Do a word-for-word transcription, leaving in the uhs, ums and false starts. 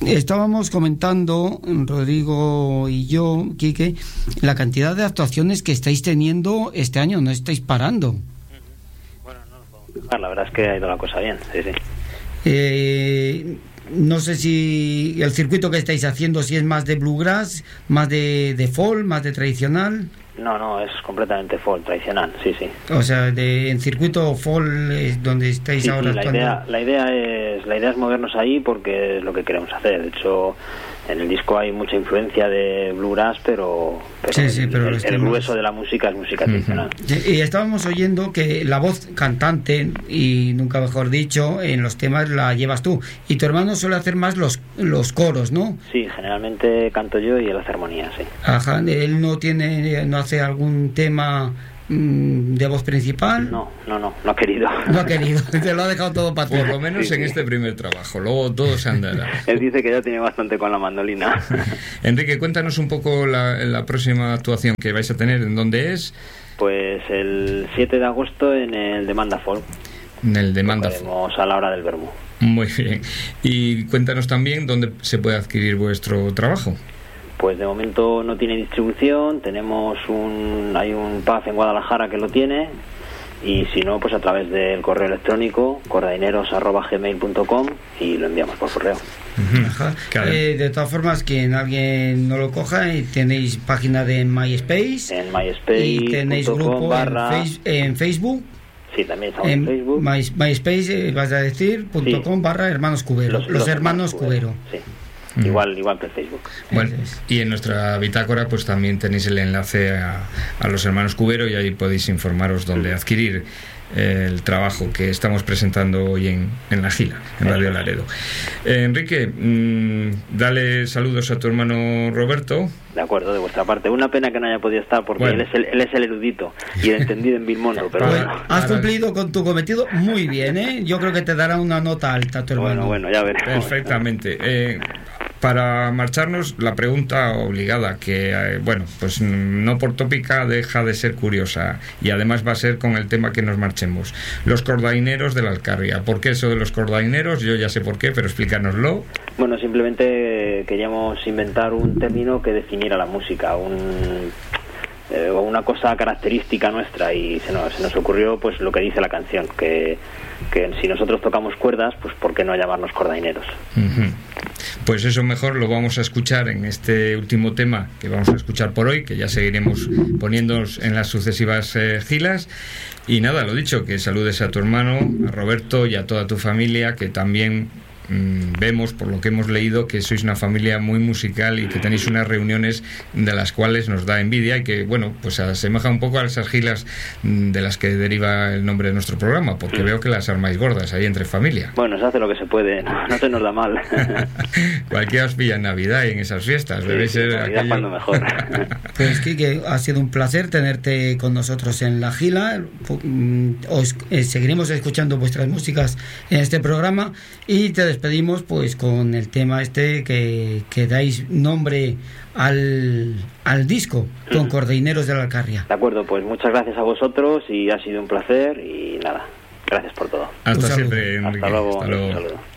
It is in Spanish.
estábamos comentando, Rodrigo y yo, Quique, la cantidad de actuaciones que estáis teniendo este año, no estáis parando. Bueno, no nos podemos quejar, la verdad es que ha ido la cosa bien, sí, sí. Eh, no sé si el circuito que estáis haciendo, si es más de bluegrass, más de, de folk, más de tradicional. No, no, es completamente folk, tradicional, sí, sí. O sea, de, en circuito folk es donde estáis sí, ahora sí, la actuando. idea, la idea es la idea es movernos ahí porque es lo que queremos hacer. De hecho, en el disco hay mucha influencia de bluegrass, pero, pero, sí, sí, pero el, el grueso de la música es música tradicional. Uh-huh. Y estábamos oyendo que la voz cantante, y nunca mejor dicho, en los temas la llevas tú. Y tu hermano suele hacer más los, los coros, ¿no? Sí, generalmente canto yo y él hace armonía, sí. Ajá, él no tiene, no hace algún tema de voz principal. No, no, no, no ha querido. No ha querido, te lo ha dejado todo para ti. Por lo menos sí, en sí. este primer trabajo, luego todo se andará. Él dice que ya tiene bastante con la mandolina. Enrique, cuéntanos un poco la, la próxima actuación que vais a tener, ¿en dónde es? Pues el siete de agosto en el Demanda Folk. En el Demanda Folk. A la hora del vermú. Muy bien. Y cuéntanos también dónde se puede adquirir vuestro trabajo. Pues de momento no tiene distribución, tenemos un hay un pub en Guadalajara que lo tiene, y si no, pues a través del correo electrónico cordaineros arroba gmail punto com y lo enviamos por correo. Uh-huh. Ajá. Eh, de todas formas, quien alguien no lo coja, tenéis página de MySpace, en MySpace y tenéis grupo barra... en, face, en Facebook. Sí, también estamos en, en Facebook. My, MySpace, eh, vas a decir, punto sí. com barra hermanos Cubero. Los, los, los hermanos, hermanos Cubero. Cubero. Sí. Igual, igual que el Facebook. Bueno, y en nuestra bitácora pues también tenéis el enlace a, a los hermanos Cubero, y ahí podéis informaros dónde adquirir eh, el trabajo que estamos presentando hoy en, en La Gila, en Radio Laredo. eh, Enrique, mmm, dale saludos a tu hermano Roberto. De acuerdo, de vuestra parte. Una pena que no haya podido estar porque bueno. él, es el, él es el erudito y el entendido en Vilmondo, pero pues, bueno. Has cumplido con tu cometido muy bien, ¿eh? Yo creo que te dará una nota alta tu hermano. Bueno, bueno, ya veremos. Perfectamente. Eh, para marcharnos, la pregunta obligada, que eh, bueno, pues no por tópica deja de ser curiosa, y además va a ser con el tema que nos marchemos. Los cordaineros de la Alcarria. ¿Por qué eso de los cordaineros? Yo ya sé por qué, pero explícanoslo. Bueno, simplemente queríamos inventar un término que definiera la música, un... Eh, una cosa característica nuestra, y se nos, se nos ocurrió pues lo que dice la canción, que, que si nosotros tocamos cuerdas, pues ¿por qué no llamarnos cordaineros? Uh-huh. Pues eso mejor lo vamos a escuchar en este último tema que vamos a escuchar por hoy, que ya seguiremos poniéndonos en las sucesivas eh, gilas. Y nada, lo dicho, que saludes a tu hermano, a Roberto, y a toda tu familia, que también vemos, por lo que hemos leído, que sois una familia muy musical y que tenéis unas reuniones de las cuales nos da envidia, y que, bueno, pues asemeja un poco a esas gilas de las que deriva el nombre de nuestro programa, porque veo que las armáis gordas ahí entre familia. Bueno, se hace lo que se puede, no, no se nos da mal. Cualquiera os pilla en Navidad y en esas fiestas, sí, debéis ser Navidad aquello... cuando mejor. Pues Quique, ha sido un placer tenerte con nosotros en La Gila. Os eh, seguiremos escuchando vuestras músicas en este programa, y te despedimos pues con el tema este que, que dais nombre al, al disco, con Cordaineros de la Alcarria. De acuerdo, pues muchas gracias a vosotros, y ha sido un placer, y nada, gracias por todo. Hasta siempre, Enrique. Hasta luego. Hasta luego. Un saludo.